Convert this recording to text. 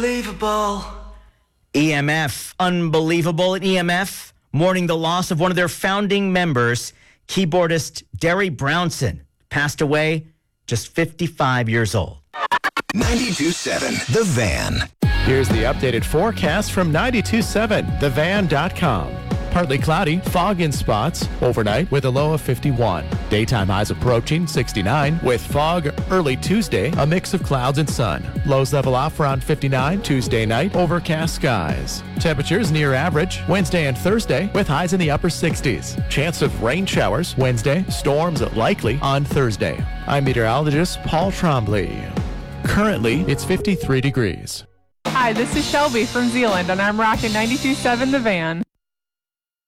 Unbelievable. EMF, unbelievable. At EMF, mourning the loss of one of their founding members, keyboardist Derry Brownson, passed away just 55 years old. 92.7 The Van. Here's the updated forecast from 92.7thevan.com. Partly cloudy, fog in spots, overnight with a low of 51. Daytime highs approaching 69, with fog early Tuesday, a mix of clouds and sun. Lows level off around 59 Tuesday night, overcast skies. Temperatures near average Wednesday and Thursday, with highs in the upper 60s. Chance of rain showers Wednesday, storms likely on Thursday. I'm meteorologist Paul Trombley. Currently, it's 53 degrees. Hi, this is Shelby from Zealand, and I'm rocking 92.7 The Van.